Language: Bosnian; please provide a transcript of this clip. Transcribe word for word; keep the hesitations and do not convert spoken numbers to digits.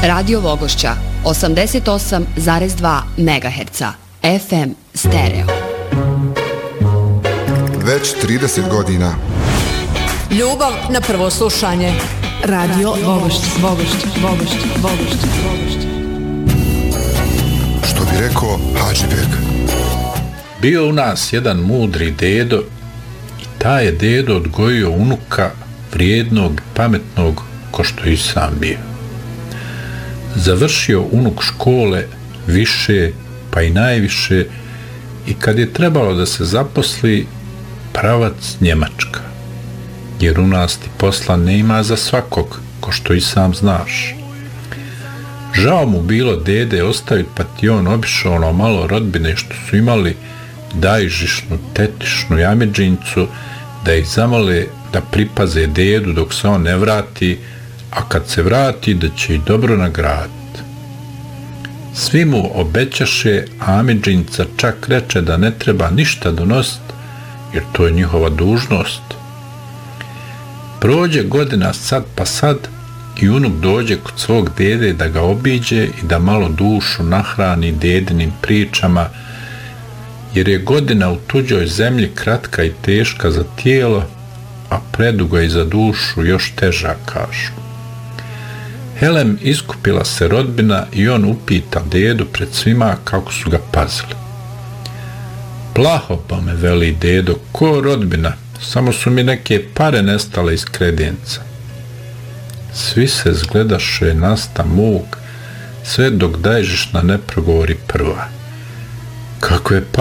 Radio Vogošća, osamdeset osam zarez dva megaherca, F M stereo. Već trideset godina. Ljubav na prvo slušanje. Radio Vogošća, Vogošća, Vogošća, Vogošća, Vogošća. Što bi rekao Hadžibek. Bio u nas jedan mudri dedo i taj je dedo odgojio unuka vrijednog, pametnog, ko što i sam bio. Završio unuk škole više, pa i najviše, i kad je trebalo da se zaposli, pravac Njemačka. Jer u nas ti posla ne ima za svakog, ko što i sam znaš. Žao mu bilo dede ostaviti, pa ti on obišao ono malo rodbine što su imali, dajžišnu, tetišnu jamidžincu, da ih zamole da pripaze dedu dok se on ne vrati, a kad se vrati da će ih dobro nagraditi. Svi mu obećaše, a amidžinca čak reče da ne treba ništa donositi, jer to je njihova dužnost. Prođe godina sad pa sad i unuk dođe kod svog dede da ga obiđe i da malo dušu nahrani dedinim pričama, jer je godina u tuđoj zemlji kratka i teška za tijelo, a preduga i za dušu još teža, kažu. Helem iskupila se rodbina i on upita dedu pred svima kako su ga pazili. Plaho, pa me veli dedo, ko rodbina, samo su mi neke pare nestale iz kredenca. Svi se zgledaše nasta muk, sve dok dajžišna ne progovori prva. Kako je